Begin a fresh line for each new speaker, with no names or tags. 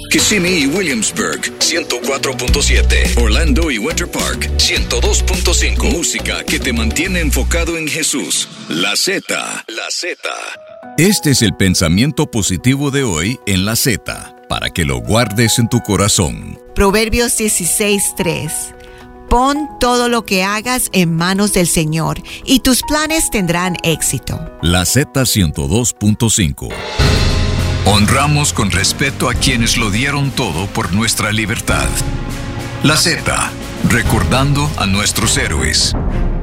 Kissimmee y Williamsburg, 104.7. Orlando y Winter Park, 102.5. Música que te mantiene enfocado en Jesús. La Z. La Z. Este es el pensamiento positivo de hoy en La Z, para que lo guardes en tu corazón.
Proverbios 16:3. Pon todo lo que hagas en manos del Señor, y tus planes tendrán éxito.
La Z 102.5. Honramos con respeto a quienes lo dieron todo por nuestra libertad. La Z, recordando a nuestros héroes.